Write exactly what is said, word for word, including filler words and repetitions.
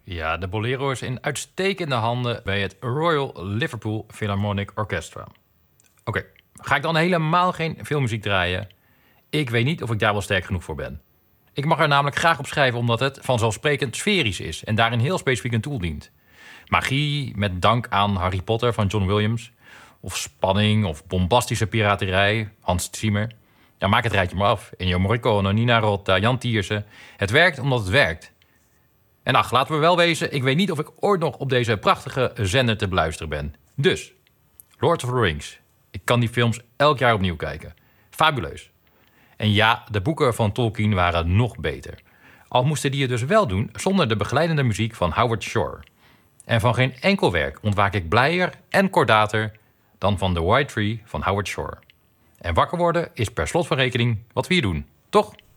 Ja, de Bolero is in uitstekende handen bij het Royal Liverpool Philharmonic Orchestra. Oké, ga ik dan helemaal geen filmmuziek draaien? Ik weet niet of ik daar wel sterk genoeg voor ben. Ik mag er namelijk graag op schrijven omdat het vanzelfsprekend sferisch is en daarin heel specifiek een tool dient. Magie, met dank aan Harry Potter van John Williams. Of spanning of bombastische piraterij, Hans Zimmer. Ja, maak het rijtje maar af. Ennio Morricone, Nina Rota, Jan Tiersen. Het werkt omdat het werkt. En ach, laten we wel wezen, ik weet niet of ik ooit nog op deze prachtige zender te beluisteren ben. Dus, Lord of the Rings. Ik kan die films elk jaar opnieuw kijken. Fabuleus. En ja, de boeken van Tolkien waren nog beter. Al moesten die het dus wel doen zonder de begeleidende muziek van Howard Shore. En van geen enkel werk ontwaak ik blijer en kordater dan van The White Tree van Howard Shore. En wakker worden is per slot van rekening wat we hier doen, toch?